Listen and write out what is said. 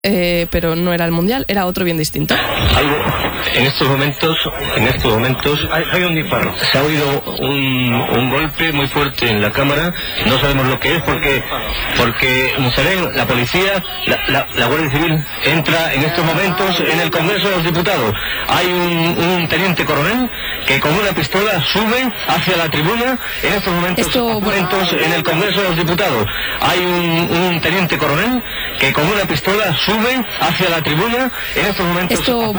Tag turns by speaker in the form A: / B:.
A: pero no era el mundial, era otro bien distinto.
B: En estos momentos hay un disparo. Se ha oído un golpe muy fuerte en la cámara. No sabemos lo que es porque se ven la policía, la Guardia Civil entra en estos momentos en el Congreso de los Diputados. Hay un teniente coronel que con una pistola sube hacia la tribuna. En estos momentos en el Congreso de los Diputados hay un teniente coronel que con una pistola sube hacia la tribuna. En estos momentos